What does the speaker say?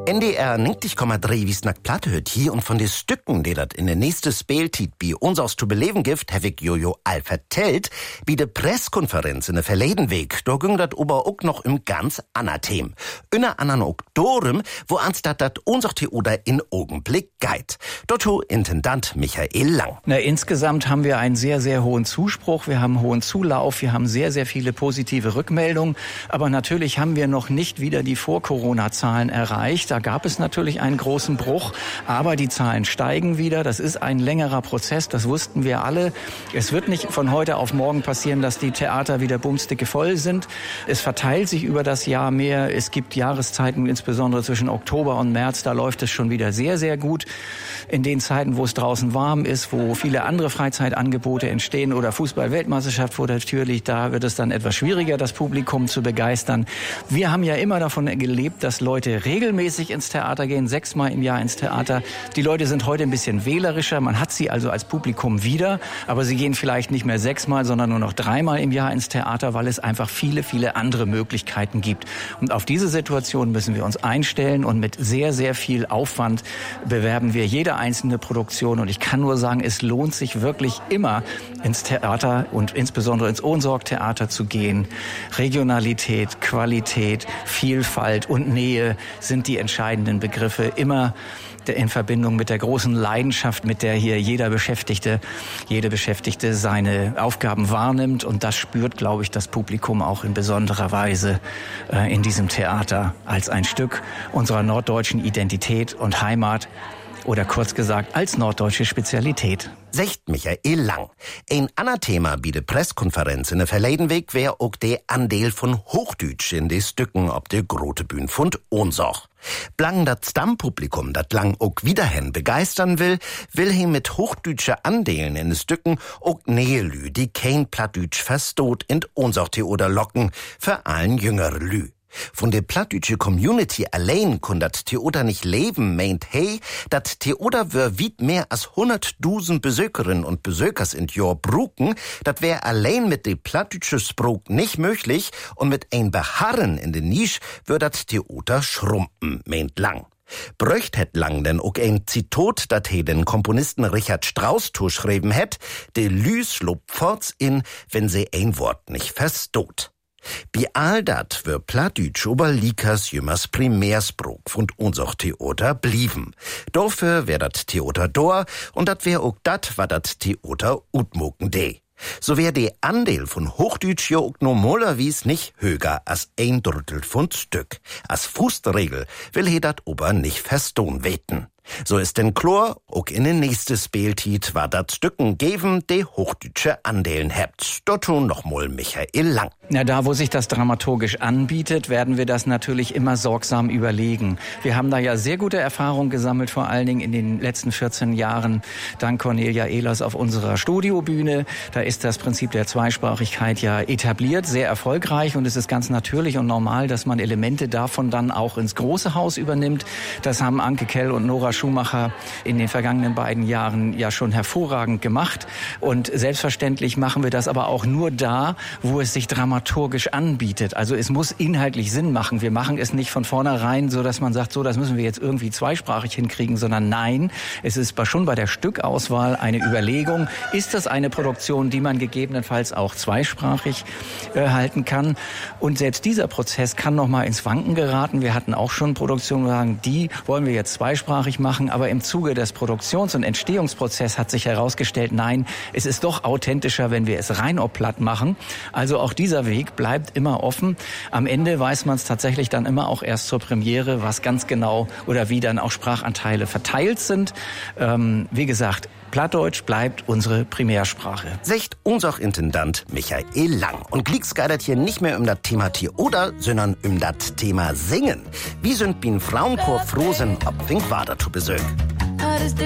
NDR 90,3 wie's nach Platte hört hier und von den Stücken, die dat in der nächste Spieltit bei uns aus zu beleben gibt, hab ich Jojo all vertellt, bei der Presskonferenz in der verleden Weg, da ging dat aber auch noch im ganz ander Themen. In einer anderen Oktober, wo ans dat unser Theater in Augenblick geht. Dotto Intendant Michael Lang. Insgesamt haben wir einen sehr, sehr hohen Zuspruch, wir haben hohen Zulauf, wir haben sehr, sehr viele positive Rückmeldungen, aber natürlich haben wir noch nicht wieder die Vor-Corona-Zahlen erreicht. Da gab es natürlich einen großen Bruch, aber die Zahlen steigen wieder. Das ist ein längerer Prozess, das wussten wir alle. Es wird nicht von heute auf morgen passieren, dass die Theater wieder bumsdicke voll sind. Es verteilt sich über das Jahr mehr. Es gibt Jahreszeiten, insbesondere zwischen Oktober und März, da läuft es schon wieder sehr, sehr gut. In den Zeiten, wo es draußen warm ist, wo viele andere Freizeitangebote entstehen oder Fußball-Weltmeisterschaft vor der Tür liegt, da wird es dann etwas schwieriger, das Publikum zu begeistern. Wir haben ja immer davon gelebt, dass Leute regelmäßig ins Theater gehen, 6-mal im Jahr ins Theater. Die Leute sind heute ein bisschen wählerischer, man hat sie also als Publikum wieder, aber sie gehen vielleicht nicht mehr 6-mal, sondern nur noch 3-mal im Jahr ins Theater, weil es einfach viele, viele andere Möglichkeiten gibt. Und auf diese Situation müssen wir uns einstellen und mit sehr, sehr viel Aufwand bewerben wir jede einzelne Produktion. Und ich kann nur sagen, es lohnt sich wirklich immer ins Theater und insbesondere ins Ohnsorg-Theater zu gehen. Regionalität, Qualität, Vielfalt und Nähe sind die entscheidenden Begriffe, immer in Verbindung mit der großen Leidenschaft, mit der hier jede Beschäftigte seine Aufgaben wahrnimmt. Und das spürt, glaube ich, das Publikum auch in besonderer Weise in diesem Theater als ein Stück unserer norddeutschen Identität und Heimat oder kurz gesagt als norddeutsche Spezialität. Sagt Michael Lang. Ein ander Thema bei der Presskonferenz in der verleden Weg wär auch der Andel von Hochdeutsch in die Stücken ob der grote Bühn von Ohnsorg. Blang dat Stammpublikum, dat Lang auch wiederhin begeistern will he mit hochdeutsche Andelen in den Stücken auch Nähelü, die kein Plattdeutsch verstoht in Ohnsorg-Theater locken, für allen jüngere Lü. Von der plattdeutsche Community allein kann dat Theater nicht leben, meint hey, dat Theater wär weit mehr als 100.000 Besökerinnen und Besökers in Jahr bruken, dat wär allein mit de plattdeutsche Sprach nicht möglich und mit ein Beharren in den Nisch wär dat Theater schrumpen, meint Lang. Bröcht het Lang denn auch ein Zitat, dat he den Komponisten Richard Strauss zuschreiben het, de Lüs lobt forts in, wenn se ein Wort nicht verstoht. Bi all dat wär Plattdeutsch oberlikas jümmers Primärsprach von unser Theater blieben. Dafür wär dat Theater dor und dat wär auch dat, wa dat Theater utmoken de. So wär de Andel von Hochdeutsch ja auch normalerweise nicht höher als 1/3 von Stück. Als Fußregel will he dat ober nicht verstohn weten. So ist denn klar, auch in den nächsten Spieltit war dat Stücken geben, de hochdeutsche Andelen hebt. Dotto nochmal Michael Lang. Ja, da, wo sich das dramaturgisch anbietet, werden wir das natürlich immer sorgsam überlegen. Wir haben da ja sehr gute Erfahrungen gesammelt, vor allen Dingen in den letzten 14 Jahren, dank Cornelia Ehlers auf unserer Studiobühne. Da ist das Prinzip der Zweisprachigkeit ja etabliert, sehr erfolgreich, und es ist ganz natürlich und normal, dass man Elemente davon dann auch ins große Haus übernimmt. Das haben Anke Kell und Nora Schumacher in den vergangenen beiden Jahren ja schon hervorragend gemacht. Und selbstverständlich machen wir das aber auch nur da, wo es sich dramaturgisch anbietet. Also es muss inhaltlich Sinn machen. Wir machen es nicht von vornherein so, dass man sagt, so, das müssen wir jetzt irgendwie zweisprachig hinkriegen, sondern nein, es ist schon bei der Stückauswahl eine Überlegung, ist das eine Produktion, die man gegebenenfalls auch zweisprachig halten kann. Und selbst dieser Prozess kann noch mal ins Wanken geraten. Wir hatten auch schon Produktionen, wo wir sagen, die wollen wir jetzt zweisprachig machen, aber im Zuge des Produktions- und Entstehungsprozesses hat sich herausgestellt, nein, es ist doch authentischer, wenn wir es rein ob platt machen. Also auch dieser Weg bleibt immer offen. Am Ende weiß man es tatsächlich dann immer auch erst zur Premiere, was ganz genau oder wie dann auch Sprachanteile verteilt sind. Wie gesagt, Plattdeutsch bleibt unsere Primärsprache. Sagt unser Intendant Michael Lang. Und Klicks geidert hier nicht mehr das Thema Theater, sondern das Thema Singen. Wie sind bin Frauenchor froh sind, ob Winkwader zu Besög.